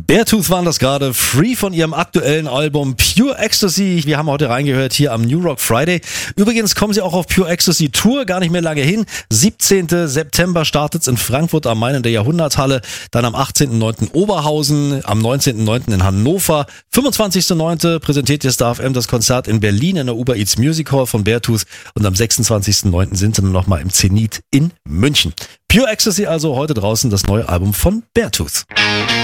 Beartooth waren das gerade, Free von ihrem aktuellen Album Pure Ecstasy. Wir haben heute reingehört hier am New Rock Friday. Übrigens kommen sie auch auf Pure Ecstasy Tour, gar nicht mehr lange hin. 17. September startet's in Frankfurt am Main in der Jahrhunderthalle, dann am 18.09. Oberhausen, am 19.09. in Hannover, 25.09. präsentiert ihr Star FM das Konzert in Berlin in der Uber Eats Music Hall von Beartooth und am 26.09. sind sie dann nochmal im Zenit in München. Pure Ecstasy also heute draußen, das neue Album von Beartooth.